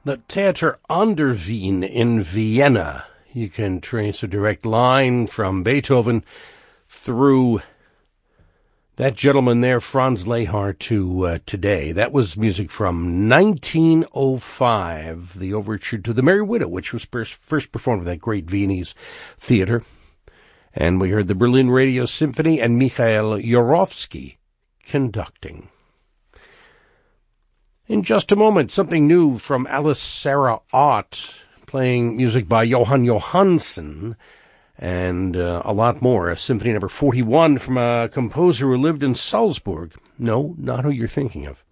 The Theater an der Wien in Vienna. You can trace a direct line from Beethoven through that gentleman there, Franz Lehár, to today. That was music from 1905, the overture to The Merry Widow, which was first performed at that great Viennese theater. And we heard the Berlin Radio Symphony and Mikhail Jurovsky conducting. In just a moment, something new from Alice Sarah Ott, playing music by Johan Johansson, and a lot more. Symphony number 41 from a composer who lived in Salzburg. No, not who you're thinking of.